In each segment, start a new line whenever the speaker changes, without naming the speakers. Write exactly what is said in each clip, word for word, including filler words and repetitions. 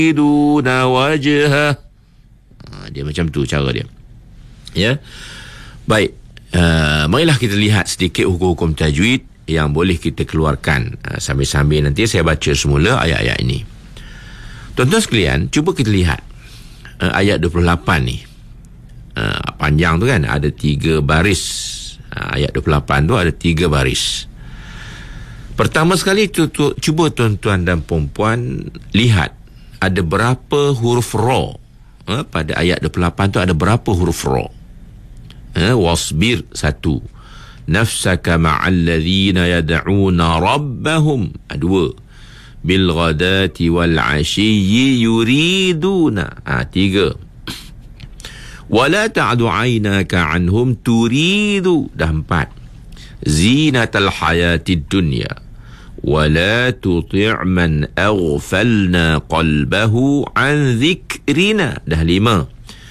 yuriduna wajhah. Ha, dia macam tu cara dia. Ya. Baik. Uh, marilah kita lihat sedikit hukum-hukum tajwid yang boleh kita keluarkan. Uh, sambil-sambil nanti saya baca semula ayat-ayat ini. Tuan-tuan sekalian, cuba kita lihat uh, ayat dua puluh lapan ni. Uh, panjang tu kan, ada tiga baris. Uh, ayat dua puluh lapan tu ada tiga baris. Pertama sekali tu, tu, cuba tuan-tuan dan puan-puan lihat ada berapa huruf ra. Uh, pada ayat dua puluh lapan tu ada berapa huruf ra. Uh, wasbir satu. Nafsaka ma'al ladhina yad'una rabbahum. Uh, dua. Bil ghadati wal 'ashiyyi yuriduna. Ah, tiga. Wala ta'du 'ainaka 'anhum turidu. Dah empat. Zinatal hayatid dunya. Wala tuti' man aghfalna qalbahu 'an dhikrina. Dah lima.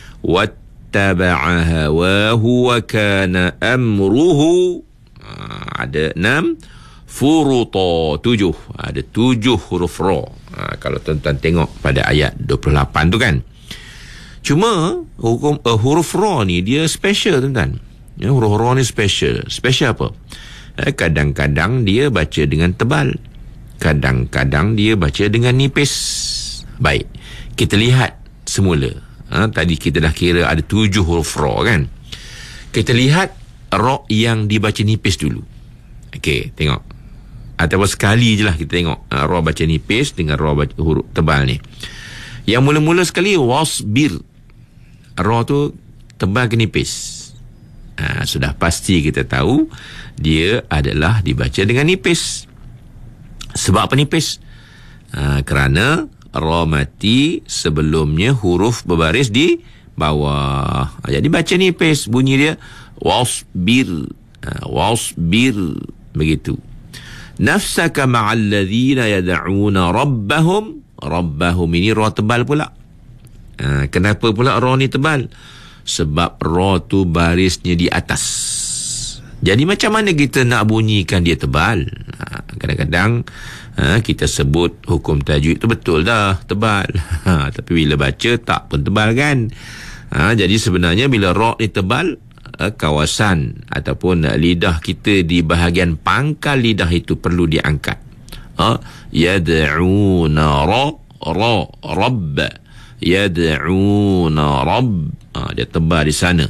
Wattaba'a hawahu wa kana amruhu. Ah, ada enam. Furuta, tujuh. Ada tujuh huruf ra. Ha, kalau tuan-tuan tengok pada ayat dua puluh lapan tu kan. Cuma hukum uh, huruf ra ni dia special tuan-tuan. Ya, huruf ra ni special. Special apa? Eh, kadang-kadang dia baca dengan tebal. Kadang-kadang dia baca dengan nipis. Baik. Kita lihat semula. Ha, tadi kita dah kira ada tujuh huruf ra kan. Kita lihat ra yang dibaca nipis dulu. Okey, tengok. Ataupun sekali je lah kita tengok uh, ra baca nipis dengan ra baca huruf tebal ni. Yang mula-mula sekali wasbir. Ra tu tebal ke nipis? Uh, sudah pasti kita tahu dia adalah dibaca dengan nipis. Sebab apa nipis? Uh, kerana ra mati sebelumnya huruf berbaris di bawah. Uh, jadi baca nipis, bunyi dia wasbir. Uh, wasbir, begitu. Nafsaka ma'al ladhina yad'una rabbahum. Rabbahum ini ra tebal pula. Ha, kenapa pula ra ni tebal? Sebab ra tu barisnya di atas. Jadi macam mana kita nak bunyikan dia tebal? Ha, kadang-kadang ha, kita sebut hukum tajwid tu betul dah, tebal. Ha, tapi bila baca tak pun tebal kan? Ha, jadi sebenarnya bila ra ni tebal, kawasan ataupun lidah kita di bahagian pangkal lidah itu perlu diangkat. Ha, yad'una ra ra rabb. Yad'una rabb. Ha, dia tebal di sana.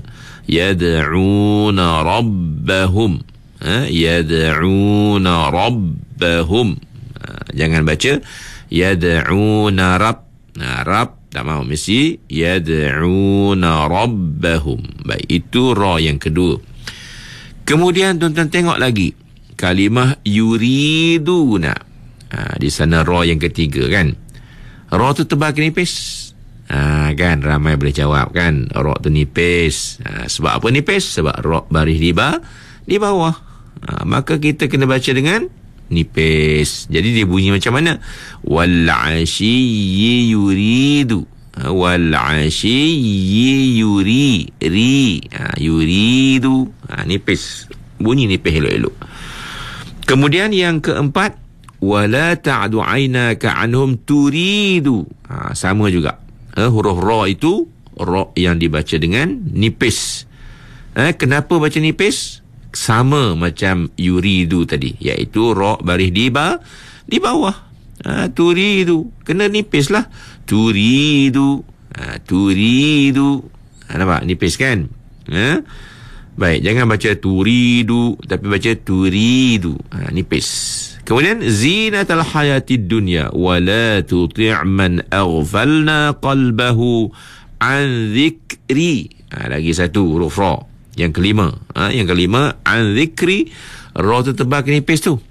Yad'una rabbahum. Ha, yad'una rabbahum. Ha, jangan baca yad'una rabb. Ha, rabb tak mahu, mesti yad'una rabbahum. Baik, itu ra yang kedua. Kemudian tuan-tuan tengok lagi kalimah yuriduna. Ha, di sana ra yang ketiga kan. Ra tu tebal ke nipis? Ha, kan ramai boleh jawab kan. Ra tu nipis. Ha, sebab apa nipis? Sebab ra baris di bawah, di bawah. Ha, maka kita kena baca dengan nipis. Jadi dia bunyi macam mana? Wal 'ashiyyi yuridu. Wal 'ashiyyi yuri ri. Ha, yuridu. Ha, nipis. Bunyi nipis elok-elok. Kemudian yang keempat, wala ta'du 'ainaka 'anhum turidu. Ha, sama juga. Ha, huruf ra itu ra yang dibaca dengan nipis. Ha, kenapa baca nipis? Sama macam yuridu tadi, iaitu ra baris di ba di bawah. Ha, turidu kena nipis lah. Turidu. Ha, turidu. Ha, nampak nipis kan? Ha? Baik, jangan baca turidu tapi baca turidu. Ha, nipis. Kemudian zinatal hayatid dunya wala tuti' man aghfalna qalbahu an dhikri. Ha, lagi satu huruf ra. Yang kelima, ha, yang kelima an dhikri, ra tu tebal ke nipis tu?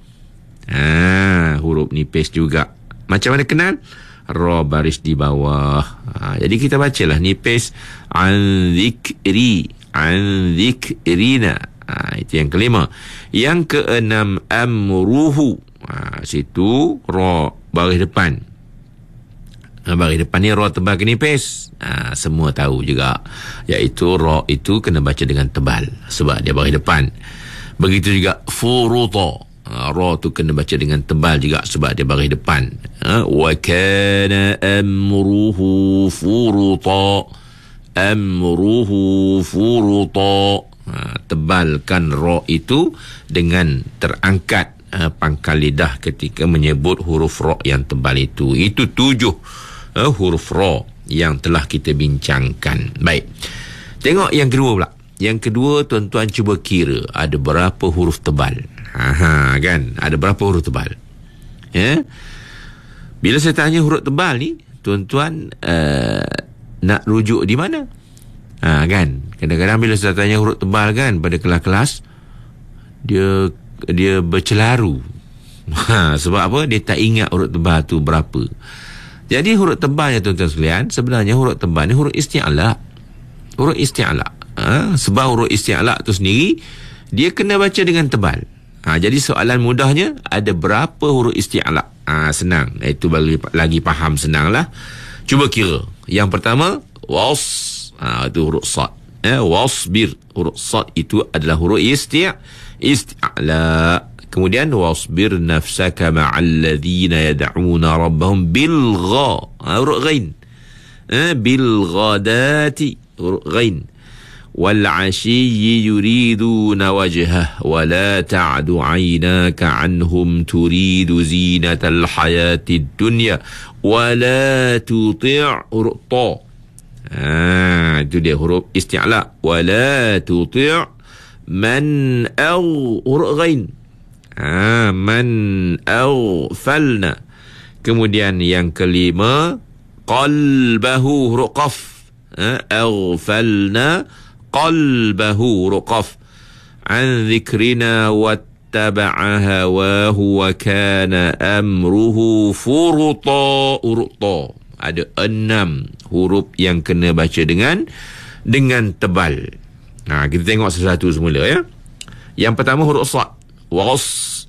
Ha, huruf nipis juga. Macam mana kenal? Ra baris di bawah. Ha, jadi kita bacalah nipis an dhikri, an dhikrina. Ha, itu yang kelima. Yang keenam amruhu. Ha, situ ra baris depan. Ha, baris depan ni ra tebal ke nipis? Ha, semua tahu juga, iaitu ra itu kena baca dengan tebal sebab dia baris depan. Begitu juga furuta. Ha, ra tu kena baca dengan tebal juga sebab dia baris depan. Ha, wa kana amruhu furuta. Amruhu furuta. Ha, tebalkan ra itu dengan terangkat ha, pangkal lidah ketika menyebut huruf ra yang tebal itu. Itu tujuh ha, huruf ra yang telah kita bincangkan. Baik. Tengok yang kedua pula. Yang kedua, tuan-tuan cuba kira ada berapa huruf tebal. Ha, kan? Ada berapa huruf tebal? Ya? Bila saya tanya huruf tebal ni, tuan-tuan uh, nak rujuk di mana? Ha, kan? Kadang-kadang bila saya tanya huruf tebal kan pada kelas-kelas, dia dia bercelaru. Ha, sebab apa? Dia tak ingat huruf tebal tu berapa. Jadi huruf tebalnya tuan-tuan sekalian, sebenarnya huruf tebal ni huruf isti'la. Huruf isti'la. Ha, sebab huruf isti'la tu sendiri dia kena baca dengan tebal. Ha, jadi soalan mudahnya, ada berapa huruf isti'la? Ha, senang. Itu lagi, lagi faham senanglah. Cuba kira. Yang pertama, was. Ha, itu huruf sad. Eh, wasbir. Huruf sad itu adalah huruf isti' isti'la. Kemudian wasbir nafsaka ma'al ladzina yad'una rabbahum bil gha. Ha, huruf ghain. Eh, bil ghadati. Huruf ghain. والعشي يريدون وجهه ولا تعد عيناك عنهم تريد زينة الحياة الدنيا ولا تطع huruf ta. Ah, itu dia huruf isti'la. ولا تطع من أو huruf ghain. Ah, man أغفلنا. Kemudian yang kelima, qalbahu huruf qaf. Ah, أغفلنا qalbahu ruqaf an dhikrina wattaba'a hawahu wa kana amruhu furuta. Urta. Ada enam huruf yang kena baca dengan dengan tebal. Nah, kita tengok satu-satu semula ya. Yang pertama huruf sad. Was.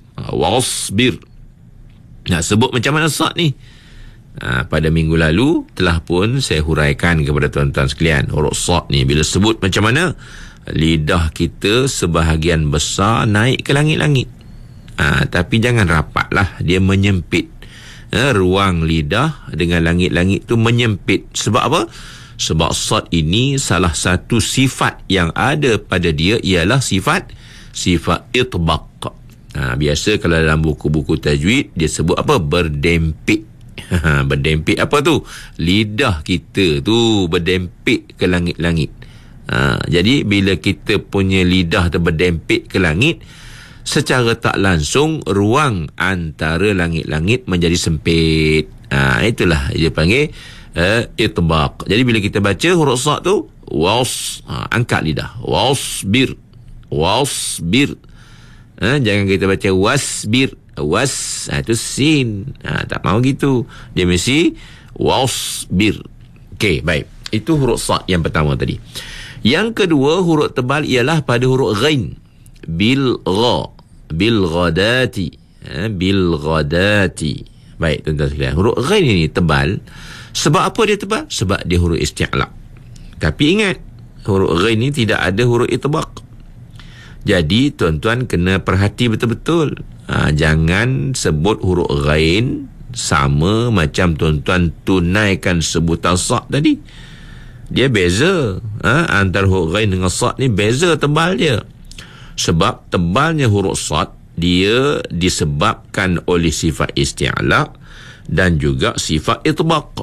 Wasbir. Nak sebut macam mana sad ni? Ha, pada minggu lalu telah pun saya huraikan kepada tuan-tuan sekalian. Huruf sad ni bila sebut macam mana? Lidah kita sebahagian besar naik ke langit-langit. Ha, tapi jangan rapatlah, dia menyempit. Ha, ruang lidah dengan langit-langit tu menyempit. Sebab apa? Sebab sad ini salah satu sifat yang ada pada dia ialah sifat sifat itbaq. Ha, biasa kalau dalam buku-buku tajwid dia sebut apa? Berdempit. Berdempit apa tu? Lidah kita tu berdempit ke langit-langit. Ha, jadi bila kita punya lidah tu berdempit ke langit, secara tak langsung ruang antara langit-langit menjadi sempit. Ha, itulah dia panggil uh, itbaq. Jadi bila kita baca huruf sad tu, was, ha, angkat lidah. Wasbir. Wasbir. Ha, jangan kita baca wasbir. Was, ha, itu sin. Ha, tak mahu gitu. Dia mesti wasbir. Okey, baik. Itu huruf sad yang pertama tadi. Yang kedua, huruf tebal ialah pada huruf ghain. Bil gha. Bil ghadati. Ha, bil ghadati. Baik, tuan-tuan sekalian. Huruf ghain ini tebal. Sebab apa dia tebal? Sebab dia huruf isti'la. Tapi ingat, huruf ghain ini tidak ada huruf itbaq. Jadi, tuan-tuan kena perhati betul-betul. Ha, jangan sebut huruf ghain sama macam tuan-tuan tunaikan sebutan sad tadi. Dia beza. Ha, antara huruf ghain dengan sad ni beza tebal dia. Sebab tebalnya huruf sad dia disebabkan oleh sifat isti'la dan juga sifat itbaq.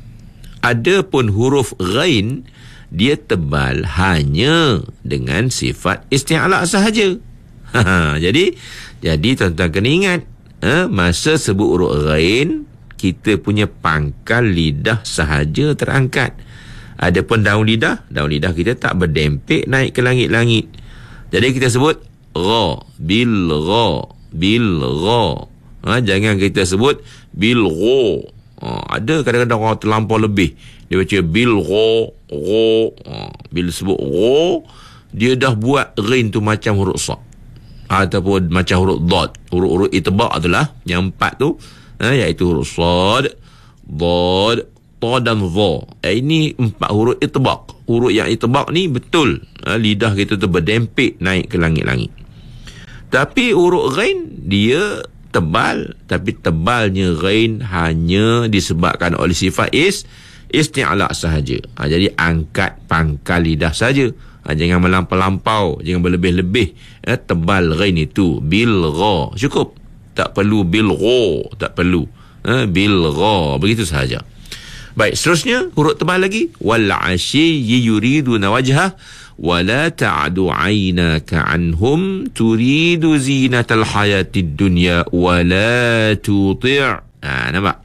Adapun huruf ghain dia tebal hanya dengan sifat isti'la sahaja. Ha, jadi jadi tuan-tuan kena ingat, ha, masa sebut huruf ghain, kita punya pangkal lidah sahaja terangkat. Adapun daun lidah, daun lidah kita tak berdempik naik ke langit-langit. Jadi kita sebut gha, bil gha, bil gha. Ha, jangan kita sebut bil gha. Ha, ada kadang-kadang orang terlampau lebih. Dia baca bil gha, gha. Ha, bila sebut gha, dia dah buat ghain tu macam huruf sad. Ataupun macam huruf dad. Huruf-huruf itbaq itulah yang empat tu, ha, iaitu huruf sad, dad, ta dan dha. Eh, ini empat huruf itbaq. Huruf yang itbaq ni betul, ha, lidah kita tu berdempit naik ke langit-langit. Tapi huruf ghain dia tebal, tapi tebalnya ghain hanya disebabkan oleh sifat is isti'la sahaja. Ha, jadi angkat pangkal lidah saja. Ha, jangan melampau-lampau, jangan berlebih-lebih. Eh, tebal ghain itu bil gha, cukup. Tak perlu bil gha, tak perlu. Eh, bil gha, begitu sahaja. Baik, seterusnya huruf tebal lagi. Wal 'ashiyyi yuriduna wajhah wa la ta'du 'aynaka 'anhum turidu zinatal hayatid dunya wa la tuti'. Ah, nampak?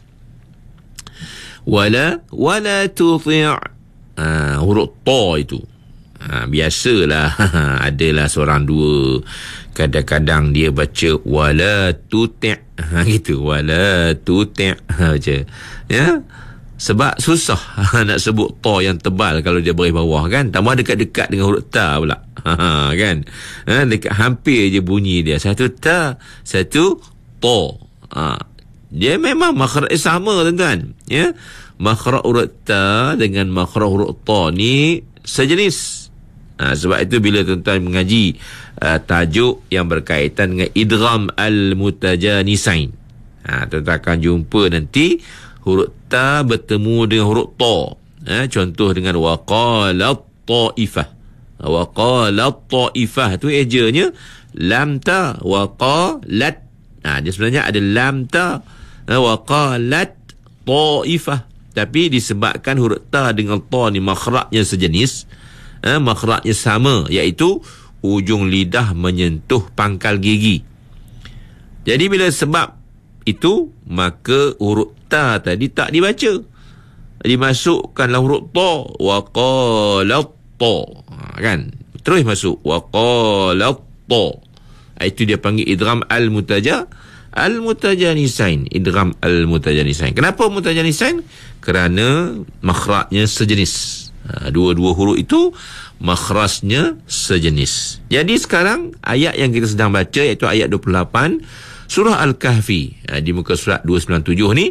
Wala wala tuti'. Ah, huruf ta itu. Ah, biasalah adalah seorang dua kadang-kadang dia baca wala tuti'. Ha, gitu, wala tuti'. Ha, baca. Ya. Sebab susah nak sebut ta yang tebal kalau dia baris bawah kan. Tambah dekat-dekat dengan huruf ta pula. Ha, kan. Ha, dekat hampir je bunyi dia. Satu ta, satu ta. Ha. Dia memang makhraj sama tuan-tuan. Ya. Makhraj huruf ta dengan makhraj huruf ta ni sejenis. Ha, sebab itu bila tuan-tuan mengaji uh, tajuk yang berkaitan dengan idgham al-mutajanisain. Ha, tuan-tuan akan jumpa nanti huruf ta bertemu dengan huruf ta. Eh, contoh dengan waqalat ta'ifah. Waqalat ta'ifah tu ejanya lam ta waqalat. Ha, dia sebenarnya ada lam ta waqalat ta'ifah. Tapi disebabkan huruf ta dengan ta ni makhrajnya sejenis, eh, makhrajnya sama, iaitu ujung lidah menyentuh pangkal gigi. Jadi bila sebab itu, maka huruf ta tadi tak dibaca, dimasukkanlah huruf ta, waqalat ta, kan, terus masuk waqalat ta. Itu dia panggil idgham al-mutaja al-mutajanisain, idgham al-mutajanisain. Kenapa mutajanisain? Kerana makhrajnya sejenis. Ha, dua-dua huruf itu makhrajnya sejenis. Jadi sekarang ayat yang kita sedang baca iaitu ayat dua puluh lapan surah Al-Kahfi, ha, di muka surat dua sembilan tujuh ni,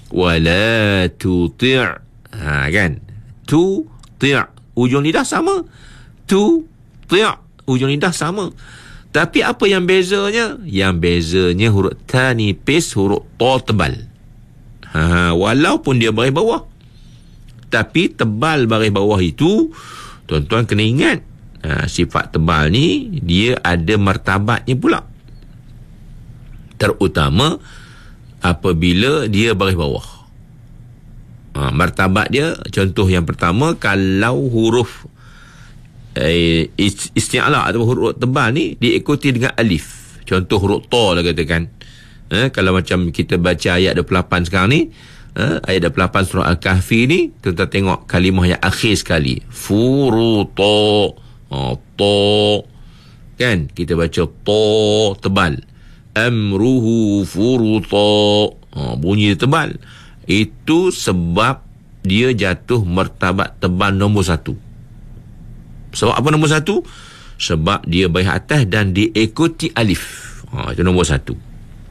wala tuti'. Ha, kan, tuti', ujung lidah sama, tuti' ujung lidah sama. Tapi apa yang bezanya? Yang bezanya huruf ta nipis, huruf ta tebal. Ha, walaupun dia baris bawah, tapi tebal baris bawah itu tuan-tuan kena ingat, ha, sifat tebal ni dia ada martabatnya pula, terutama apabila dia baris bawah. Ha, martabat dia, contoh yang pertama, kalau huruf eh, isti'la atau huruf tebal ni diikuti dengan alif, contoh huruf ta lah katakan. Eh, kalau macam kita baca ayat dua puluh lapan sekarang ni, eh, ayat dua puluh lapan surah Al-Kahfi ni, tuan-tuan tengok kalimah yang akhir sekali, furuta. Oh, ta, kan, kita baca ta tebal, amruhu furuta. Oh, bunyi dia tebal. Itu sebab dia jatuh martabat tebal nombor satu. Sebab apa nombor satu? Sebab dia baris atas dan diikuti alif. Oh, itu nombor satu.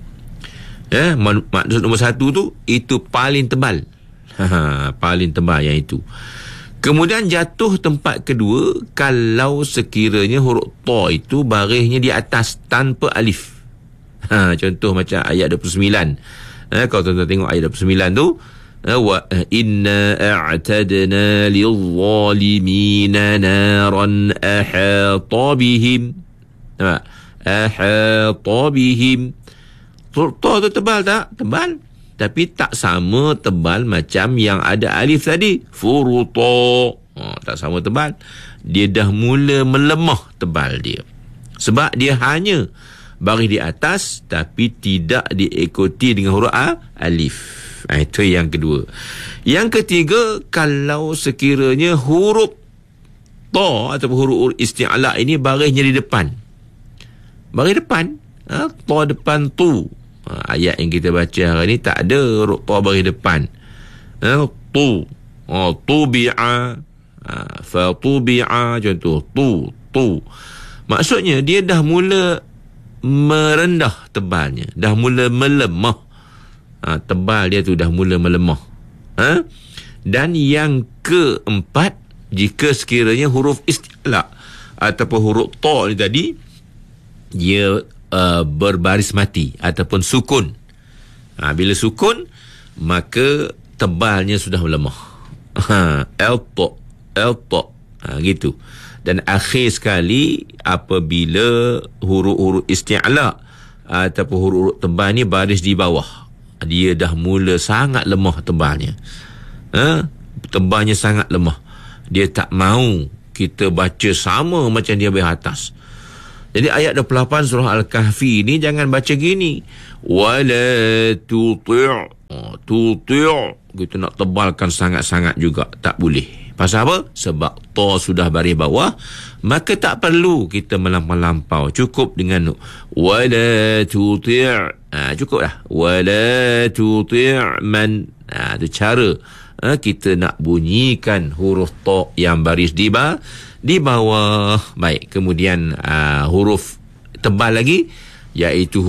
Ya, mak- maksud nombor satu tu, itu paling tebal. Ha, paling tebal yang itu. Kemudian jatuh tempat kedua kalau sekiranya huruf ta itu barisnya di atas tanpa alif. Ha, contoh macam ayat dua puluh sembilan. Ha, kalau tuan-tuan tengok ayat dua puluh sembilan tu, wa inna a'tadna lil-zalimina naran ahata bihim. Ha, ahata bihim. Ta tu tebal tak? Tebal. Tapi tak sama tebal macam yang ada alif tadi. Furuta. Oh, tak sama tebal. Dia dah mula melemah tebal dia. Sebab dia hanya baris di atas tapi tidak diikuti dengan huruf A, alif. Ha, itu yang kedua. Yang ketiga, kalau sekiranya huruf ta atau huruf isti'la ini barisnya di depan. Baris depan. Ha, ta depan tu. Ha, ayat yang kita baca hari ni tak ada huruf ta baris depan. Ha, tu. Oh, tubi'a. Ha, fa tubi'a, contoh tu, tu. Maksudnya dia dah mula merendah tebalnya, dah mula melemah. Ha, tebal dia tu dah mula melemah. Ha? Dan yang keempat, jika sekiranya huruf isti'la ataupun huruf ta ni tadi dia uh, berbaris mati ataupun sukun. Ha, bila sukun, maka tebalnya sudah melemah. Ha, elto, elto, ha, gitu. Dan akhir sekali apabila huruf-huruf isti'la ataupun huruf-huruf tebal ni baris di bawah, dia dah mula sangat lemah tebalnya. Ha? Tebalnya sangat lemah. Dia tak mau kita baca sama macam dia baris atas. Jadi ayat dua puluh lapan surah Al-Kahfi ni jangan baca gini. Wala tuti'. Oh, tuti' kita nak tebalkan sangat-sangat juga tak boleh. Pasal apa? Sebab ta sudah baris bawah, maka tak perlu kita melampau-lampau. Cukup dengan wala tuti'. Ha, cukup dah. Wala tuti' man. Ha, itu cara ha, kita nak bunyikan huruf ta yang baris di bawah. Di bawah. Baik, kemudian uh, huruf tebal lagi, iaitu